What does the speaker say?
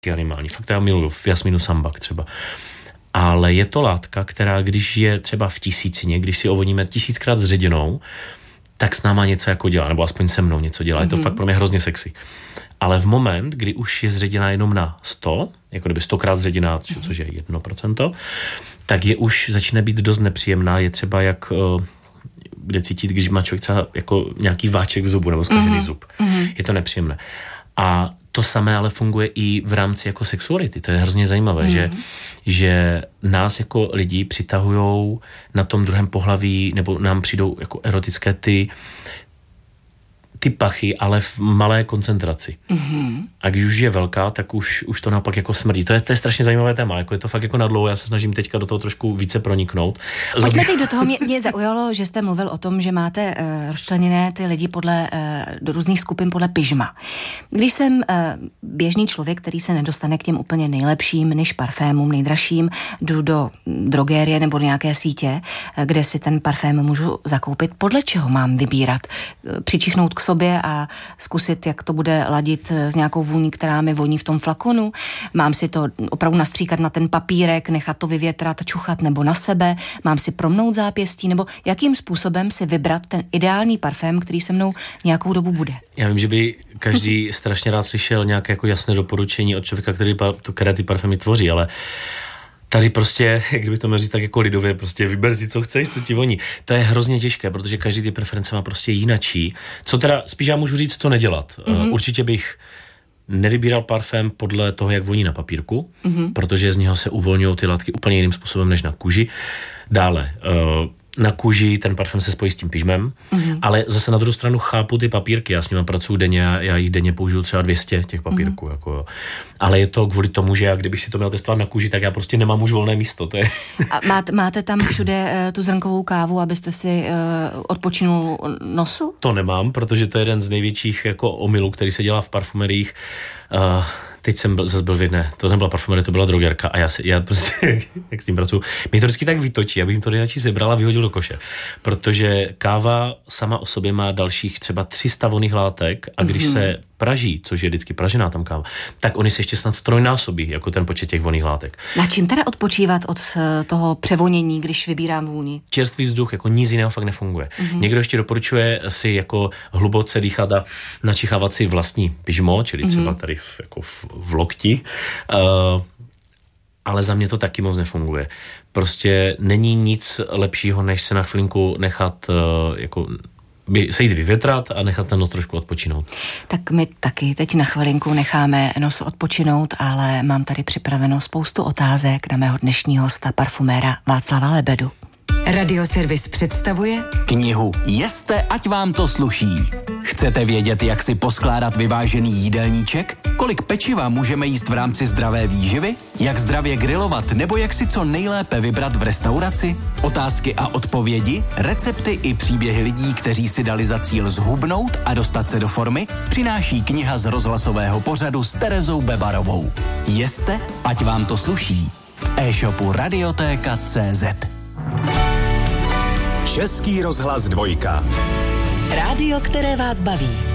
animální. Fakt já miluju v Jasmínu Sambak třeba. Ale je to látka, která když je třeba v tisícině, když si ovoníme 1000krát s ředinou, tak s náma něco jako dělá, nebo aspoň se mnou něco dělá. Je to fakt pro mě hrozně sexy. Ale v moment, kdy už je zředěná jenom na 100, jako kdyby 100krát zředěná, což je 1%, tak je už začíná být dost nepříjemná. Je třeba jak kde cítit, když má člověk třeba jako nějaký váček v zubu nebo zkažený zub. Je to nepříjemné. A to samé ale funguje i v rámci jako sexuality. To je hrozně zajímavé, že nás jako lidi přitahujou na tom druhém pohlaví, nebo nám přijdou jako erotické ty pachy, ale v malé koncentraci. A když už je velká, tak už to naopak jako smrdí. To je strašně zajímavé téma, jako je to fakt jako nadlouho, já se snažím teďka do toho trošku více proniknout. Pojďme teď do toho, mě zaujalo, že jste mluvil o tom, že máte rozčleněné ty lidi do různých skupin podle pyžma. Když jsem běžný člověk, který se nedostane k těm úplně nejlepším, než parfémům, nejdražším, jdu do drogérie nebo do nějaké sítě, kde si ten parfém můžu zakoupit, podle čeho mám vybírat? Přičichnout k sobě a zkusit, jak to bude ladit s nějakou vůní, která mi voní v tom flakonu. Mám si to opravdu nastříkat na ten papírek, nechat to vyvětrat, čuchat nebo na sebe. Mám si promnout zápěstí nebo jakým způsobem si vybrat ten ideální parfém, který se mnou nějakou dobu bude. Já vím, že by každý strašně rád slyšel nějaké jako jasné doporučení od člověka, který ty parfémy tvoří, ale tady prostě, jak kdyby to měl říct tak jako lidově, prostě vyber si, co chceš, co ti voní. To je hrozně těžké, protože každý ty preference má prostě jinačí. Co teda, spíš já můžu říct, co nedělat. Určitě bych nevybíral parfém podle toho, jak voní na papírku, protože z něho se uvolňují ty látky úplně jiným způsobem než na kůži. Dále, na kůži ten parfém se spojí s tím pyžmem, ale zase na druhou stranu chápu ty papírky, já s nimi pracuji denně, já jich denně použiju třeba 200 těch papírků, jako jo. Ale je to kvůli tomu, že já kdybych si to měl testovat na kůži, tak já prostě nemám už volné místo, to je. A máte tam všude tu zrnkovou kávu, abyste si odpočinul nosu? To nemám, protože to je jeden z největších jako omylů, který se dělá v parfumeriích. Teď jsem zase byl v jedné, to nebyla parfumerie, to byla drogerka a já prostě, jak s tím pracuji, mě to vždycky tak vytočí, abych jim to nejradši sebral a vyhodil do koše. Protože káva sama o sobě má dalších třeba 300 vonných látek a když se praží, což je vždycky pražená tam káva, tak oni se ještě snad strojnásobí, jako ten počet těch vonných látek. Na čím teda odpočívat od toho převonění, když vybírám vůni? Čerstvý vzduch, jako nic jiného fakt nefunguje. Někdo ještě doporučuje si jako hluboce dýchat a načichávat si vlastní pyžmo, čili třeba tady v lokti, ale za mě to taky moc nefunguje. Prostě není nic lepšího, než se na chvilinku nechat se jít vyvětrat a nechat ten nos trošku odpočinout. Tak my taky teď na chvilinku necháme nos odpočinout, ale mám tady připraveno spoustu otázek na mého dnešního hosta parfuméra Václava Lebedu. Radioservis představuje knihu Jeste, ať vám to sluší. Chcete vědět, jak si poskládat vyvážený jídelníček? Kolik pečiva můžeme jíst v rámci zdravé výživy? Jak zdravě grilovat nebo jak si co nejlépe vybrat v restauraci? Otázky a odpovědi, recepty i příběhy lidí, kteří si dali za cíl zhubnout a dostat se do formy, přináší kniha z rozhlasového pořadu s Terezou Bebarovou. Jeste, ať vám to sluší. V e-shopu Radiotéka.cz. Český rozhlas 2. Rádio, které vás baví.